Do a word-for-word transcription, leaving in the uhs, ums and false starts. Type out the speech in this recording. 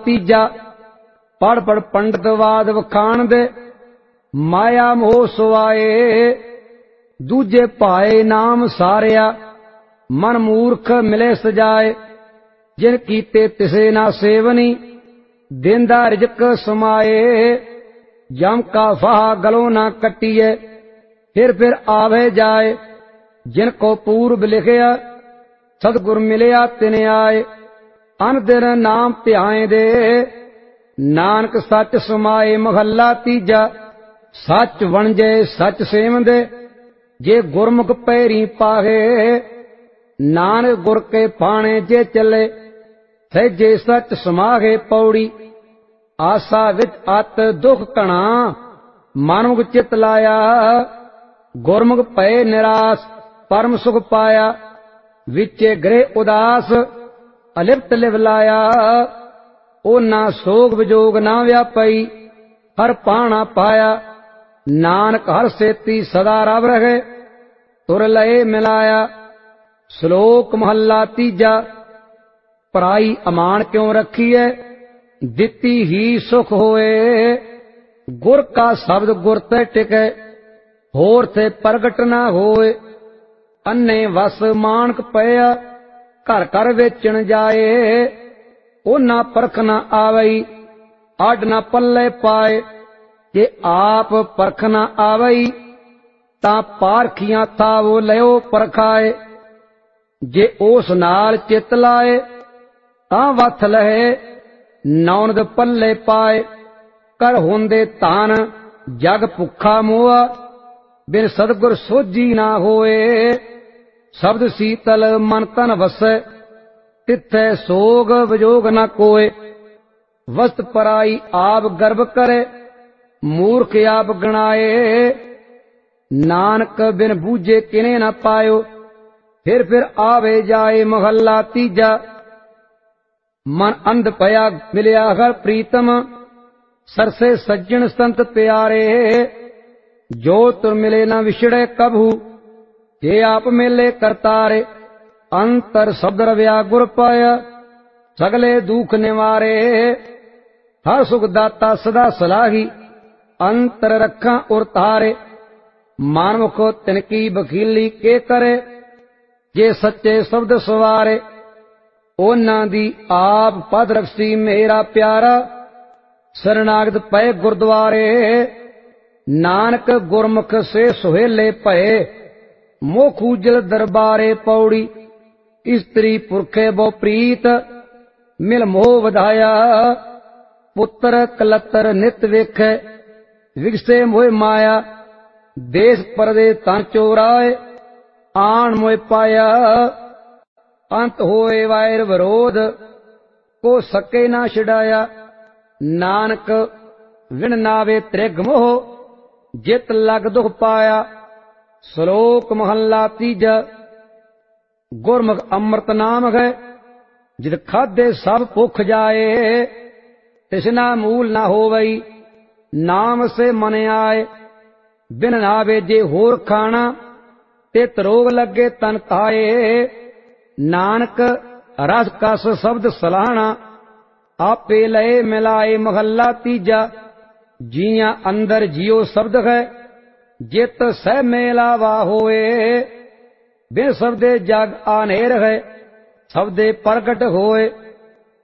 तीजा पढ़ पढ़ पंडित वाद वखाण दे माया मोह सुआए दूजे पाए नाम सारिया मन मूर्ख मिले सजाए जिन कीते तिसे ना सेवनी देंदा रिजक समाए जम का फाहा गलों ना कटिए फिर फिर आवे जाए जिनको पूर्व लिखिया सतगुर मिलिया तिन आए अन दिन नाम ध्याए दे नानक सच समाए महला तीजा सच वणजे सच सेवंदे जे गुरमुख पैरी पाहे नानक गुर के पाणे जे चले सहजे सच समागे पौड़ी आसा विच अत दुख कणा मानुख चित लाया गुरमुख पै निराश परम सुख पाया विचे गृह उदास अलिप्त लिव लाया ओ ना सोग विजोग ना व्यापई हर पाणा पाया नानक हर सेती सदा रव रहे तुर लए मिलाया श्लोक महला तीजा पराई अमान क्यों रखी है दिती ही सुख होए गुर का शब्द गुर ते टिके होर थे प्रगट ना होए अन्ने वस मानक पया घर घर वेचन जाए ओ ना परख ना आवई आड ना पल्ले पाए जे आप परख ना आवई तां पारखियां था वो लियो परखाए जे उस नाल चित लाए तां वथ लहे नौनद पल्ले पाए कर होंदे तान जग भुखा मोआ बिन सतगुर सोझी ना होए शब्द सीतल मन तन वसै तिथे सोग विजोग न कोय वस्त पराई आप गर्भ करे मूर्ख आप गणाए नानक बिन बूझे किने न पायो फिर फिर आवे जाए महला तीजा मन अंध पया मिलिया हर प्रीतम सरसे सज्जन संत प्यारे जो तुर मिले न विछड़े कभू जे आप मेले करतारे अंतर शब्द रव्या गुर पाया सगले दुख निवारे हर सुख दाता सदा सलाही अंतर रखा उर तारे मानव को तिनकी बखीली के करे जे सच्चे शब्द सवारे ओना दी आप पद रखसी मेरा प्यारा शरणागत पै गुरद्वारे नानक गुरमुख से सुहेले पए मोख उजल दरबारे पौड़ी स्त्री पुरखे बो प्रीत मिल मोह वधाया पुत्र कलतर नित वेखे विगसे मोह माया देश परदेस तां चोराए आन मोह पाया अंत होए वायर विरोध को सके ना छिड़ाया नानक विण नावे त्रिग मोह जित लग दुख पाया श्लोक महला तीजा गुरमुख अमृत नाम है जित खादे सब भुख जाए तिसना मूल ना होवई नाम से मन आए बिन नावे जे होर खाना तित रोग लगे तन ताए नानक रस कस शब्द सलाहना आपे लए मिलाए महला तीजा जिया अंदर जियो शब्द है जित सह मेलावा होए बिन शब्दे जग आनेर है शब्दे प्रगट होए